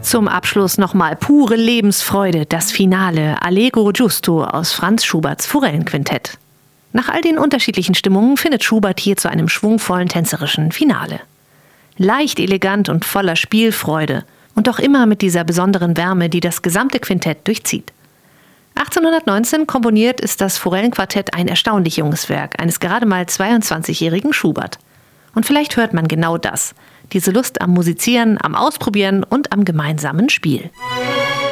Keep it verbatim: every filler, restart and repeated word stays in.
Zum Abschluss nochmal pure Lebensfreude, das Finale Allegro Giusto aus Franz Schuberts Forellenquintett. Nach all den unterschiedlichen Stimmungen findet Schubert hier zu einem schwungvollen tänzerischen Finale. Leicht elegant und voller Spielfreude und doch immer mit dieser besonderen Wärme, die das gesamte Quintett durchzieht. achtzehnhundertneunzehn komponiert ist das Forellenquartett ein erstaunlich junges Werk eines gerade mal zweiundzwanzigjährigen Schubert. Und vielleicht hört man genau das, diese Lust am Musizieren, am Ausprobieren und am gemeinsamen Spiel.